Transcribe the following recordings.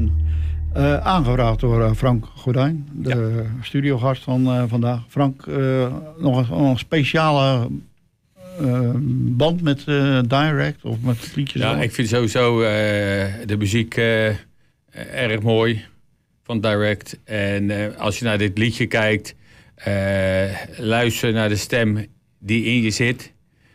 Station. Aangevraagd door Frank Gordijn, de studiogast van vandaag. Frank, nog een speciale band met Direct of met liedjes? Ja, ik vind sowieso de muziek erg mooi van Direct. En als je naar dit liedje kijkt, luister naar de stem die in je zit.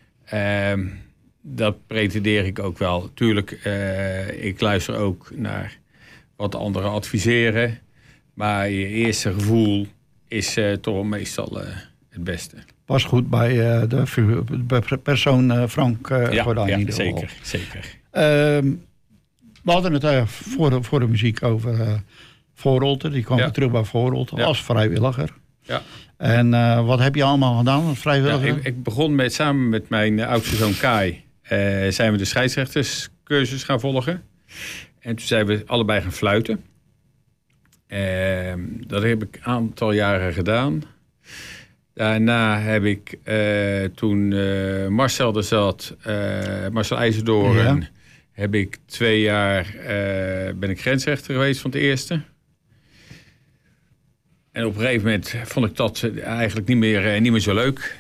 Dat pretendeer ik ook wel. Tuurlijk, ik luister ook naar wat anderen adviseren. Maar je eerste gevoel is toch meestal het beste. Pas goed bij de persoon Frank Gordijn. Ja, in ieder geval. zeker. We hadden het voor de muziek over Voorholte. Die kwam terug bij Voorholte als vrijwilliger. Ja. En wat heb je allemaal gedaan als vrijwilliger? Ja, ik begon samen met mijn oudste zoon Kai. Zijn we de scheidsrechterscursus gaan volgen. En toen zijn we allebei gaan fluiten. Dat heb ik een aantal jaren gedaan. Daarna heb ik toen Marcel er zat, Marcel IJzerdoorn, heb ik 2 jaar ben ik grensrechter geweest van het eerste. En op een gegeven moment vond ik dat eigenlijk niet meer zo leuk.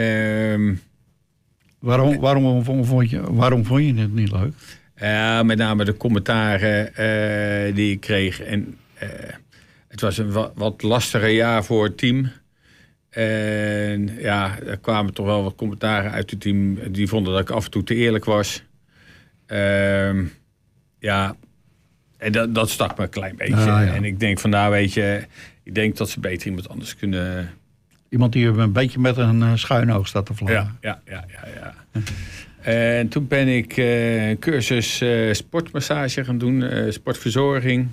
Waarom vond je het niet leuk? Met name de commentaren die ik kreeg. En het was een wat lastiger jaar voor het team. En ja, er kwamen toch wel wat commentaren uit het team. Die vonden dat ik af en toe te eerlijk was. En dat stak me een klein beetje. Ja. En ik denk van nou weet je, ik denk dat ze beter iemand anders kunnen. Iemand die een beetje met een schuine oog staat te vlaggen. Ja. En toen ben ik een cursus sportmassage gaan doen, sportverzorging.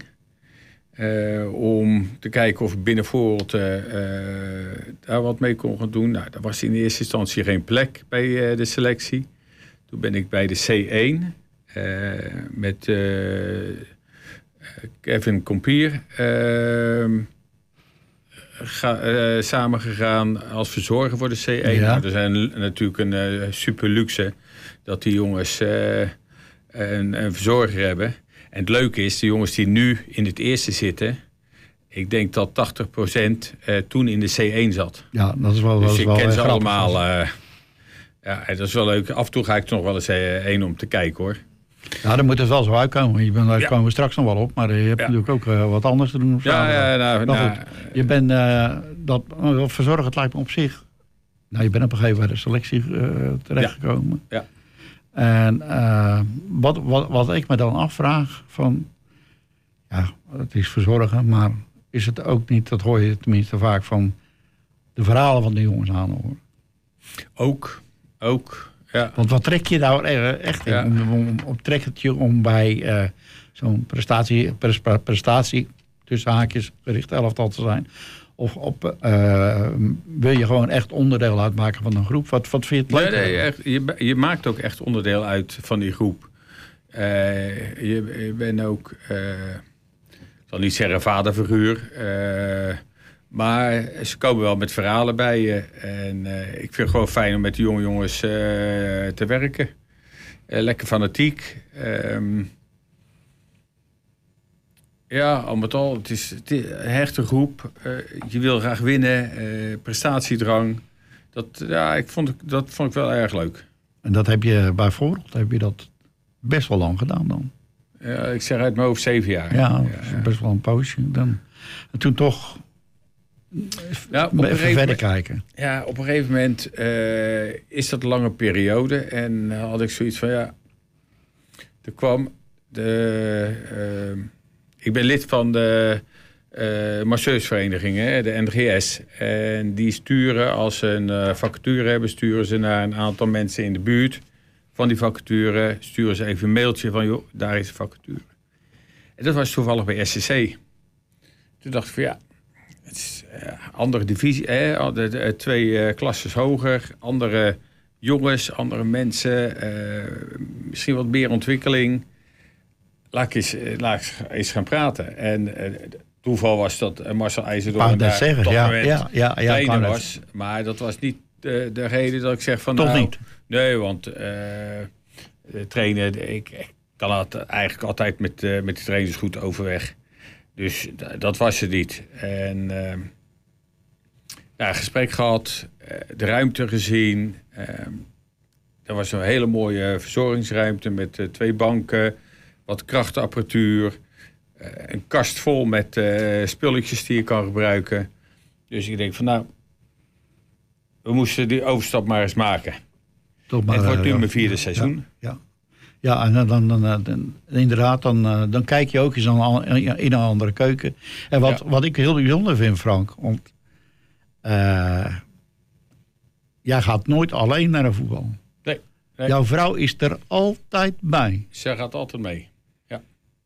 Om te kijken of ik binnen Voorholte daar wat mee kon gaan doen. Nou, daar was in eerste instantie geen plek bij de selectie. Toen ben ik bij de C1 met Kevin Kompier samen gegaan als verzorger voor de C1. Ja. Nou, er zijn natuurlijk een super luxe dat die jongens een verzorger hebben. En het leuke is, de jongens die nu in het eerste zitten, ik denk dat 80% toen in de C1 zat. Ja, dat is wel. Dus ik ken ze grappig. allemaal. Ja, dat is wel leuk. Af en toe ga ik er nog wel eens één om te kijken, hoor. Ja, dan moet het wel zo uitkomen. Daar komen we straks nog wel op. Maar je hebt natuurlijk ook wat anders te doen. Je bent dat verzorgen, het lijkt me op zich. Nou, je bent op een gegeven moment bij de selectie terechtgekomen. Ja. En wat ik me dan afvraag van, ja, het is verzorgen, maar is het ook niet, dat hoor je tenminste vaak van de verhalen van de jongens aan hoor. Ook, ja. Want wat trek je daar echt in? Ja. Trek het je om bij zo'n prestatie tussen haakjes gericht elftal te zijn? Of wil je gewoon echt onderdeel uitmaken van een groep? Wat vind je het leuk? Nee, echt, je maakt ook echt onderdeel uit van die groep. Je bent ook, ik zal niet zeggen vaderfiguur, maar ze komen wel met verhalen bij je. En ik vind het gewoon fijn om met die jonge jongens te werken. Lekker fanatiek. Ja, al met al, het is een hechte groep. Je wil graag winnen, prestatiedrang. Dat vond ik wel erg leuk. En dat heb je bij Voorholte, heb je dat best wel lang gedaan dan? Ja, ik zeg uit mijn hoofd 7 jaar. Ja, best wel een poosje. En toen toch even verder kijken. Ja, op een gegeven moment is dat een lange periode. En had ik zoiets van, ja, er kwam ik ben lid van de masseursvereniging, de NGS. En die sturen, als ze een vacature hebben, sturen ze naar een aantal mensen in de buurt. Van die vacature sturen ze even een mailtje van, joh, daar is een vacature. En dat was toevallig bij SCC. Toen dacht ik van, ja, het is andere divisie, 2 klasses hoger, andere jongens, andere mensen, misschien wat meer ontwikkeling. Laat ik eens gaan praten. En toeval was dat Marcel IJzerdoorn daar op dat moment trainer was. Maar dat was niet de reden dat ik zeg van... Toch niet? Nee, want trainen... kan eigenlijk altijd met de trainers goed overweg. Dus dat was het niet. En gesprek gehad, de ruimte gezien. Er was een hele mooie verzorgingsruimte met 2 banken, wat krachtapparatuur. Een kast vol met spulletjes die je kan gebruiken. Dus ik denk van we moesten die overstap maar eens maken. Het wordt nu mijn 4e seizoen. Ja, en dan inderdaad, dan kijk je ook eens in een andere keuken. En wat ik heel bijzonder vind, Frank, want jij gaat nooit alleen naar een voetbal. Nee. Jouw vrouw is er altijd bij. Ze gaat altijd mee. Ja.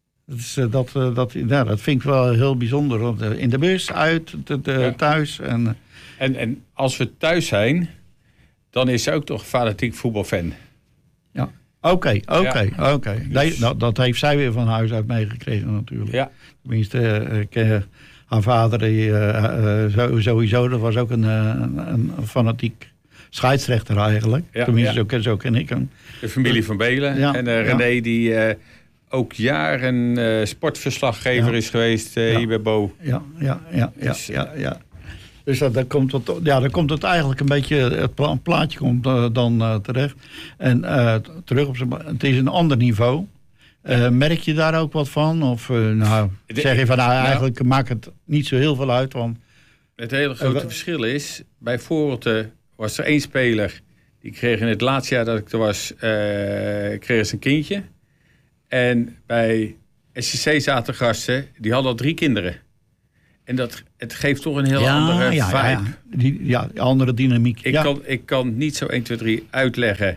Dat vind ik wel heel bijzonder. Want in de bus, uit, thuis. En als we thuis zijn, dan is ze ook toch fanatiek voetbalfan. Ja. Oké. Dus dat heeft zij weer van huis uit meegekregen natuurlijk. Ja. Tenminste, haar vader, sowieso, dat was ook een fanatiek scheidsrechter eigenlijk. Ja, tenminste, zo ken ik hem. De familie van Belen. Ja, en René die ook jaren sportverslaggever is geweest hier bij Bo. Ja. Dus dan komt het eigenlijk een beetje, het plaatje komt dan terecht. En terug op het is een ander niveau. Merk je daar ook wat van? Of zeg je van eigenlijk maakt het niet zo heel veel uit? Want het hele grote verschil is, bij Vorelte was er 1 speler, die kreeg in het laatste jaar dat ik er was, kreeg ze een kindje. En bij SCC zaten gasten, die hadden al 3 kinderen. En het geeft toch een heel andere vibe. Andere dynamiek. Ik kan niet zo 1, 2, 3 uitleggen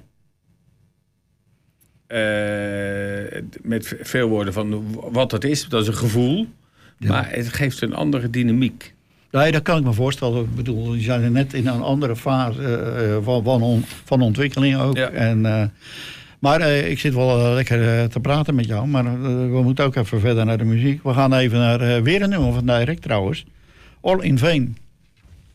met veel woorden van wat het is. Dat is een gevoel. Ja. Maar het geeft een andere dynamiek. Nee, dat kan ik me voorstellen. Ik bedoel, die zijn net in een andere fase van ontwikkeling ook. Ja. Maar ik zit wel lekker te praten met jou. Maar we moeten ook even verder naar de muziek. We gaan even naar weer een nummer van Direct trouwens. All in Vain.